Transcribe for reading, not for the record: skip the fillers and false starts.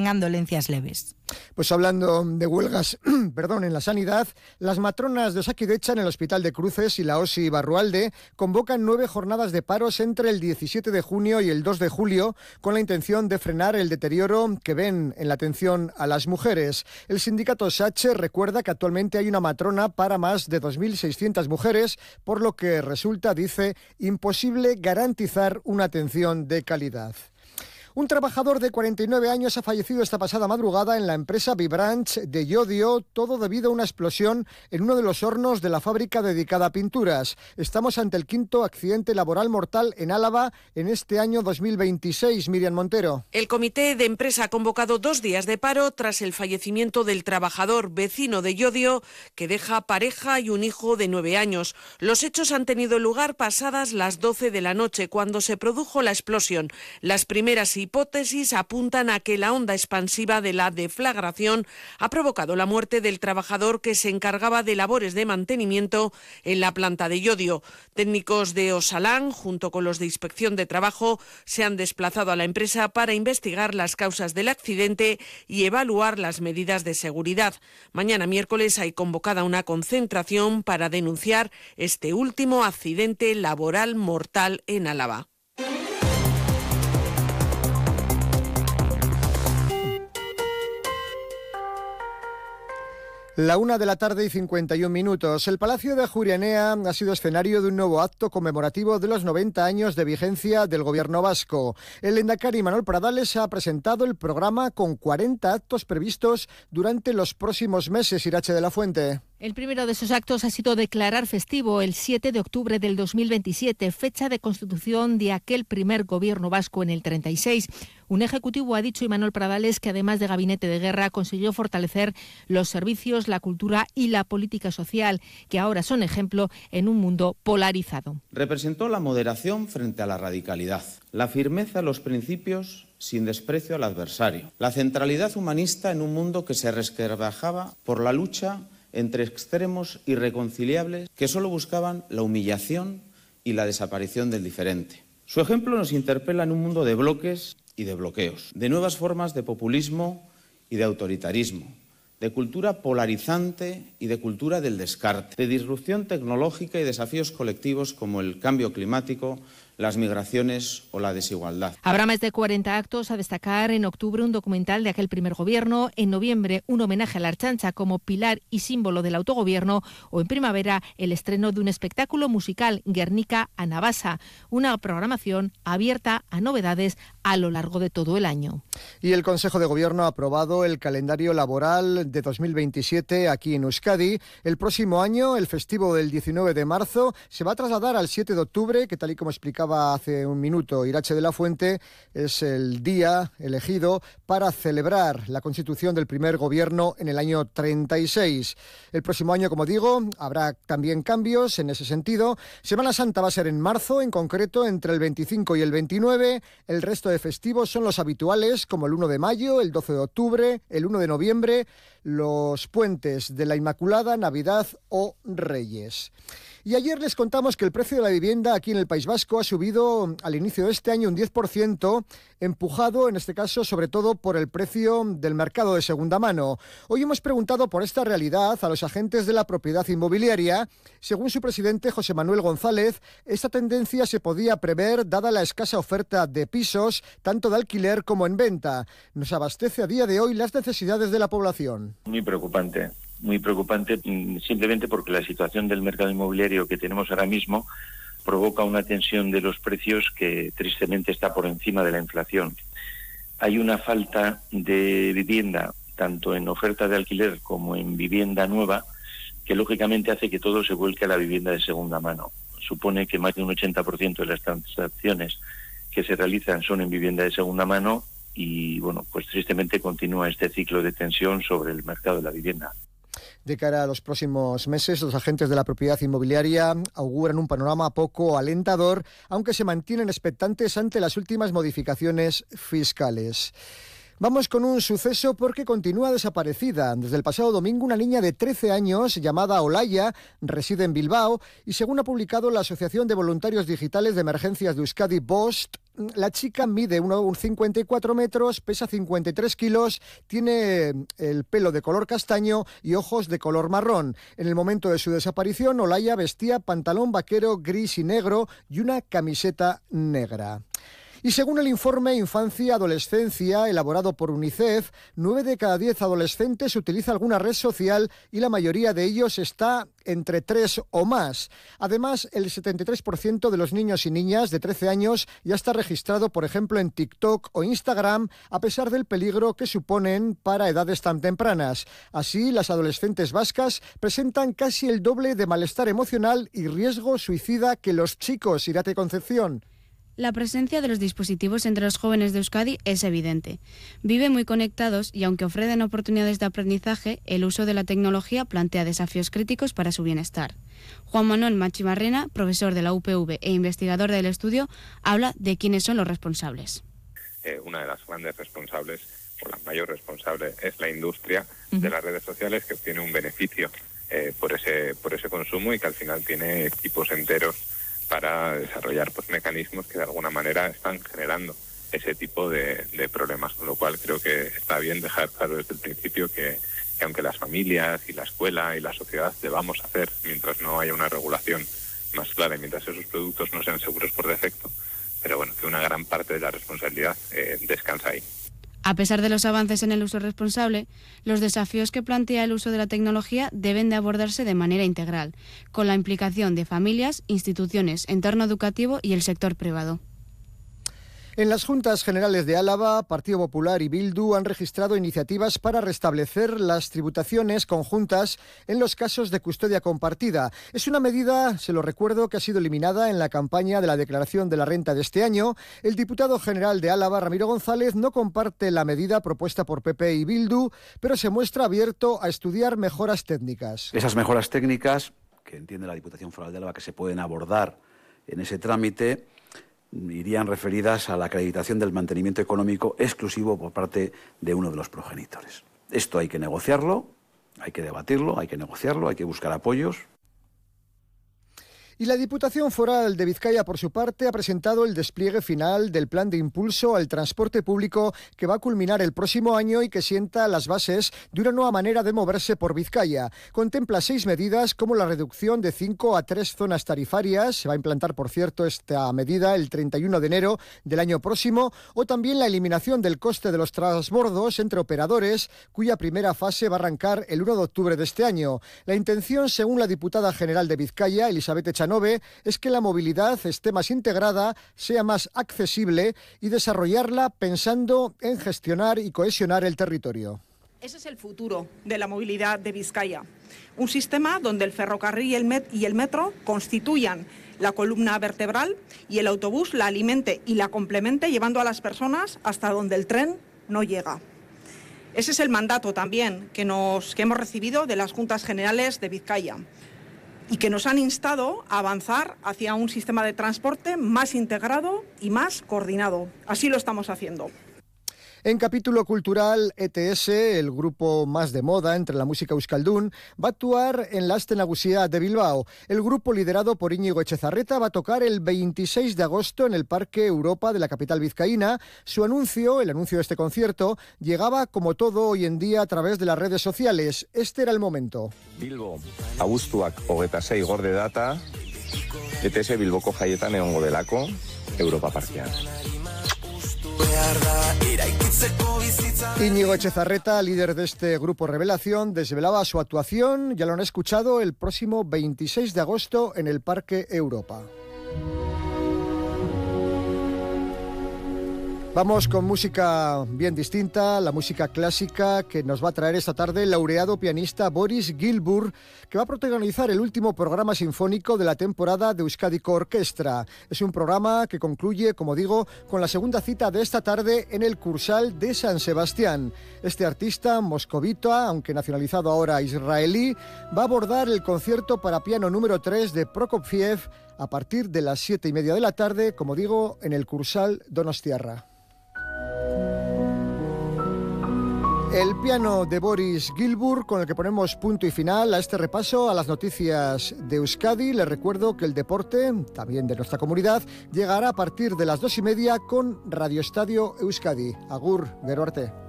tengan dolencias leves. Pues hablando de huelgas, en la sanidad, las matronas de Osakidetza en el Hospital de Cruces y la OSI Barrualde convocan 9 jornadas de paros entre el 17 de junio y el 2 de julio con la intención de frenar el deterioro que ven en la atención a las mujeres. El sindicato SACHE recuerda que actualmente hay una matrona para más de 2.600 mujeres, por lo que resulta, dice, imposible garantizar una atención de calidad. Un trabajador de 49 años ha fallecido esta pasada madrugada en la empresa Vibranch de Llodio, todo debido a una explosión en uno de los hornos de la fábrica dedicada a pinturas. Estamos ante el 5º accidente laboral mortal en Álava en este año 2026. Miriam Montero. El comité de empresa ha convocado 2 días de paro tras el fallecimiento del trabajador vecino de Llodio, que deja pareja y un hijo de 9 años. Los hechos han tenido lugar pasadas las 12 de la noche, cuando se produjo la explosión. Las primeras hipótesis apuntan a que la onda expansiva de la deflagración ha provocado la muerte del trabajador que se encargaba de labores de mantenimiento en la planta de Llodio. Técnicos de Osalan, junto con los de Inspección de Trabajo, se han desplazado a la empresa para investigar las causas del accidente y evaluar las medidas de seguridad. Mañana miércoles hay convocada una concentración para denunciar este último accidente laboral mortal en Álava. La 1:51 p.m. El Palacio de Ajuria ha sido escenario de un nuevo acto conmemorativo de los 90 años de vigencia del Gobierno vasco. El lehendakari Manuel Pradales ha presentado el programa con 40 actos previstos durante los próximos meses. Irache de la Fuente. El primero de esos actos ha sido declarar festivo el 7 de octubre del 2027, fecha de constitución de aquel primer gobierno vasco en el 36. Un ejecutivo, ha dicho Imanol Pradales, que además de gabinete de guerra consiguió fortalecer los servicios, la cultura y la política social, que ahora son ejemplo en un mundo polarizado. Representó la moderación frente a la radicalidad, la firmeza en los principios sin desprecio al adversario, la centralidad humanista en un mundo que se resquebrajaba por la lucha entre extremos irreconciliables que solo buscaban la humillación y la desaparición del diferente. Su ejemplo nos interpela en un mundo de bloques y de bloqueos, de nuevas formas de populismo y de autoritarismo, de cultura polarizante y de cultura del descarte, de disrupción tecnológica y desafíos colectivos como el cambio climático, las migraciones o la desigualdad. Habrá más de 40 actos, a destacar en octubre un documental de aquel primer gobierno, en noviembre un homenaje a la Ertzaintza como pilar y símbolo del autogobierno, o en primavera el estreno de un espectáculo musical, Guernica Anabasa, una programación abierta a novedades a lo largo de todo el año. Y el Consejo de Gobierno ha aprobado el calendario laboral de 2027 aquí en Euskadi. El próximo año, el festivo del 19 de marzo, se va a trasladar al 7 de octubre, que tal y como explicaba hace un minuto Irache de la Fuente, es el día elegido para celebrar la constitución del primer gobierno en el año 36. El próximo año, como digo, habrá también cambios en ese sentido. Semana Santa va a ser en marzo, en concreto entre el 25 y el 29. El resto de festivos son los habituales, como el 1 de mayo, el 12 de octubre, el 1 de noviembre, los puentes de la Inmaculada, Navidad o Reyes. Y ayer les contamos que el precio de la vivienda aquí en el País Vasco ha subido al inicio de este año un 10%, empujado en este caso sobre todo por el precio del mercado de segunda mano. Hoy hemos preguntado por esta realidad a los agentes de la propiedad inmobiliaria. Según su presidente José Manuel González, esta tendencia se podía prever dada la escasa oferta de pisos, tanto de alquiler como en venta. Nos abastece a día de hoy las necesidades de la población. Muy preocupante simplemente porque la situación del mercado inmobiliario que tenemos ahora mismo provoca una tensión de los precios que tristemente está por encima de la inflación. Hay una falta de vivienda, tanto en oferta de alquiler como en vivienda nueva, que lógicamente hace que todo se vuelque a la vivienda de segunda mano. Supone que más de un 80% de las transacciones que se realizan son en vivienda de segunda mano y, pues tristemente continúa este ciclo de tensión sobre el mercado de la vivienda. De cara a los próximos meses, los agentes de la propiedad inmobiliaria auguran un panorama poco alentador, aunque se mantienen expectantes ante las últimas modificaciones fiscales. Vamos con un suceso porque continúa desaparecida. Desde el pasado domingo, una niña de 13 años llamada Olaya reside en Bilbao y, según ha publicado la Asociación de Voluntarios Digitales de Emergencias de Euskadi, BOST, la chica mide 1,54 metros, pesa 53 kilos, tiene el pelo de color castaño y ojos de color marrón. En el momento de su desaparición, Olaya vestía pantalón vaquero gris y negro y una camiseta negra. Y según el informe Infancia-Adolescencia elaborado por UNICEF, 9 de cada 10 adolescentes utiliza alguna red social y la mayoría de ellos está entre 3 o más. Además, el 73% de los niños y niñas de 13 años ya está registrado, por ejemplo, en TikTok o Instagram, a pesar del peligro que suponen para edades tan tempranas. Así, las adolescentes vascas presentan casi el doble de malestar emocional y riesgo suicida que los chicos. Irate Concepción. La presencia de los dispositivos entre los jóvenes de Euskadi es evidente. Viven muy conectados y, aunque ofrecen oportunidades de aprendizaje, el uso de la tecnología plantea desafíos críticos para su bienestar. Juan Manuel Machimarrena, profesor de la UPV e investigador del estudio, habla de quiénes son los responsables. Una de las grandes responsables, o la mayor responsable, es la industria de las redes sociales, que obtiene un beneficio por ese consumo y que al final tiene equipos enteros para desarrollar mecanismos que de alguna manera están generando ese tipo de problemas, con lo cual creo que está bien dejar claro desde el principio que aunque las familias y la escuela y la sociedad debamos hacer mientras no haya una regulación más clara y mientras esos productos no sean seguros por defecto, pero bueno, que una gran parte de la responsabilidad descansa ahí. A pesar de los avances en el uso responsable, los desafíos que plantea el uso de la tecnología deben de abordarse de manera integral, con la implicación de familias, instituciones, entorno educativo y el sector privado. En las Juntas Generales de Álava, Partido Popular y Bildu han registrado iniciativas para restablecer las tributaciones conjuntas en los casos de custodia compartida. Es una medida, se lo recuerdo, que ha sido eliminada en la campaña de la declaración de la renta de este año. El diputado general de Álava, Ramiro González, no comparte la medida propuesta por PP y Bildu, pero se muestra abierto a estudiar mejoras técnicas. Esas mejoras técnicas, que entiende la Diputación Foral de Álava que se pueden abordar en ese trámite, irían referidas a la acreditación del mantenimiento económico exclusivo por parte de uno de los progenitores. Esto hay que negociarlo, hay que debatirlo, hay que negociarlo, hay que buscar apoyos. Y la Diputación Foral de Vizcaya, por su parte, ha presentado el despliegue final del plan de impulso al transporte público que va a culminar el próximo año y que sienta las bases de una nueva manera de moverse por Vizcaya. Contempla 6 medidas como la reducción de 5 a 3 zonas tarifarias, se va a implantar, por cierto, esta medida el 31 de enero del año próximo, o también la eliminación del coste de los transbordos entre operadores, cuya primera fase va a arrancar el 1 de octubre de este año. La intención, según la diputada general de Vizcaya, Elizabeth Echanove, es que la movilidad esté más integrada, sea más accesible y desarrollarla pensando en gestionar y cohesionar el territorio. Ese es el futuro de la movilidad de Vizcaya. Un sistema donde el ferrocarril y el metro constituyan la columna vertebral y el autobús la alimente y la complemente, llevando a las personas hasta donde el tren no llega. Ese es el mandato también que hemos recibido de las Juntas Generales de Vizcaya y que nos han instado a avanzar hacia un sistema de transporte más integrado y más coordinado. Así lo estamos haciendo. En capítulo cultural, ETS, el grupo más de moda entre la música euskaldun, va a actuar en la Aste Nagusia de Bilbao. El grupo liderado por Íñigo Etxezarreta va a tocar el 26 de agosto en el Parque Europa de la capital vizcaína. Su anuncio, el anuncio de este concierto, llegaba como todo hoy en día a través de las redes sociales. Este era el momento. Bilbo, abuztuak 26 gorde data, ETS Bilboko jaietan egongo delako, Europa parkean. Íñigo Etxezarreta, líder de este grupo Revelación, desvelaba su actuación, ya lo han escuchado, el próximo 26 de agosto en el Parque Europa. Vamos con música bien distinta, la música clásica que nos va a traer esta tarde el laureado pianista Boris Gilmour, que va a protagonizar el último programa sinfónico de la temporada de Euskadiko Orkestra. Es un programa que concluye, como digo, con la segunda cita de esta tarde en el Kursaal de San Sebastián. Este artista moscovita, aunque nacionalizado ahora israelí, va a abordar el concierto para piano número 3 de Prokofiev a partir de las 7:30 de la tarde, como digo, en el Kursaal Donostiarra. El piano de Boris Gilmour, con el que ponemos punto y final a este repaso a las noticias de Euskadi. Les recuerdo que el deporte, también de nuestra comunidad, llegará a partir de las 2:30 con Radio Estadio Euskadi. Agur, gero arte.